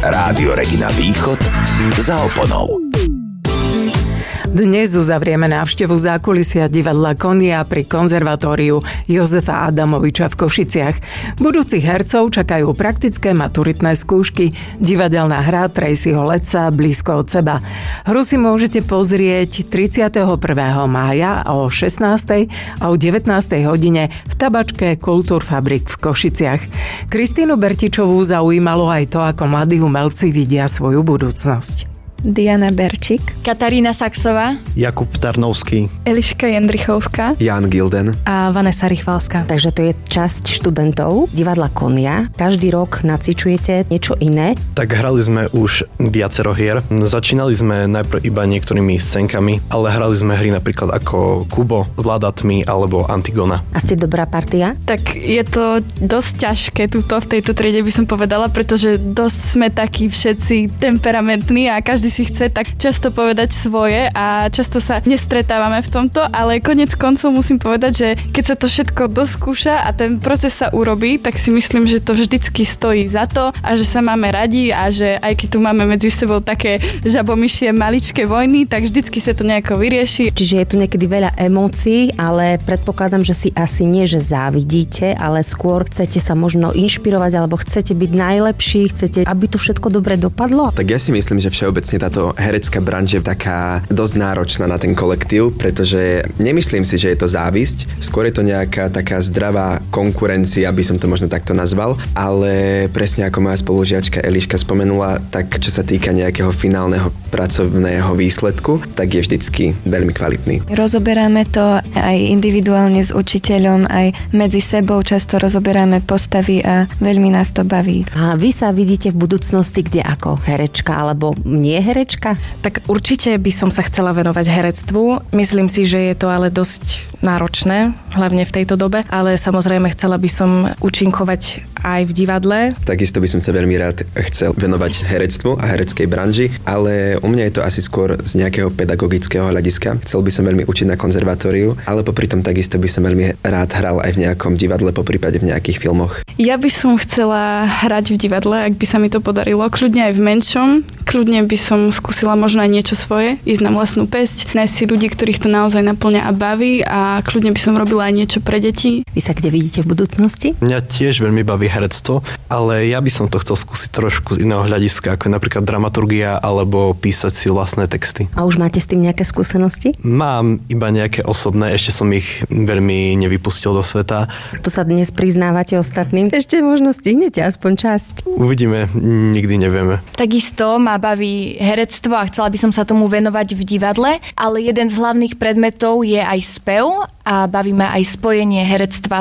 Rádio Regina Východ za oponou. Dnes uzavrieme návštevu zákulisia divadla Konia pri konzervatóriu Jozefa Adamoviča v Košiciach. Budúcich hercov čakajú praktické maturitné skúšky. Divadelná hra Tracyho Letsa blízko od seba. Hru si môžete pozrieť 31. mája o 16. a o 19. hodine v tabačke Kultúrfabrik v Košiciach. Kristínu Bertičovú zaujímalo aj to, ako mladí umelci vidia svoju budúcnosť. Diana Berčík, Katarína Saxová, Jakub Tarnovský, Eliška Jendrichovská, Jan Gilden a Vanessa Richvalská. Takže to je časť študentov divadla Konia. Každý rok nacvičujete niečo iné. Tak hrali sme už viacero hier. Začínali sme najprv iba niektorými scénkami, ale hrali sme hry napríklad ako Kubo, Vláda tmy alebo Antigona. A ste dobrá partia? Tak je to dosť ťažké tuto v tejto triede, by som povedala, pretože dosť sme takí všetci temperamentní a každý si chce tak často povedať svoje a často sa nestretávame v tomto, ale konec koncov musím povedať, že keď sa to všetko doskúša a ten proces sa urobí, tak si myslím, že to vždycky stojí za to a že sa máme radi a že aj keď tu máme medzi sebou také žabomyšie maličké vojny, tak vždycky sa to nejako vyrieši. Čiže je tu niekedy veľa emócií, ale predpokladám, že si asi nie, že závidíte, ale skôr chcete sa možno inšpirovať alebo chcete byť najlepší, chcete, aby to všetko dobre dopadlo. Tak ja si myslím, že všeobecne táto herecká branž je taká dosť náročná na ten kolektív, pretože nemyslím si, že je to závisť, skôr je to nejaká taká zdravá konkurencia, by som to možno takto nazval, ale presne ako moja spolužiačka Eliška spomenula, tak čo sa týka nejakého finálneho pracovného výsledku, tak je vždycky veľmi kvalitný. Rozoberáme to aj individuálne s učiteľom, aj medzi sebou často rozoberáme postavy a veľmi nás to baví. A vy sa vidíte v budúcnosti kde ako herečka alebo nie herečka? Tak určite by som sa chcela venovať herectvu. Myslím si, že je to ale dosť náročné, hlavne v tejto dobe, ale samozrejme chcela by som účinkovať aj v divadle. Takisto by som sa veľmi rád chcel venovať herectvu a hereckej branži, ale u mňa je to asi skôr z nejakého pedagogického hľadiska. Chcel by som veľmi učiť na konzervatóriu, ale popri tom takisto by som veľmi rád hral aj v nejakom divadle, poprípade v nejakých filmoch. Ja by som chcela hrať v divadle, ak by sa mi to podarilo, kľudne aj v menšom. Kľudne by som skúsila možno aj niečo svoje, ísť na vlastnú päsť, nájsť si ľudí, ktorých to naozaj naplňa a baví a kľudne by som robila aj niečo pre deti. Vy sa kde vidíte v budúcnosti? Mňa tiež veľmi baví herectvo, ale ja by som to chcel skúsiť trošku z iného hľadiska, ako napríklad dramaturgia alebo písať si vlastné texty. A už máte s tým nejaké skúsenosti? Mám iba nejaké osobné, ešte som ich veľmi nevypustil do sveta. Tu sa dnes priznávate ostatným. Ešte možno stihnete aspoň časť. Uvidíme, nikdy nevieme. Takisto ma baví herectvo a chcela by som sa tomu venovať v divadle, ale jeden z hlavných predmetov je aj spev a baví ma aj spojenie herectva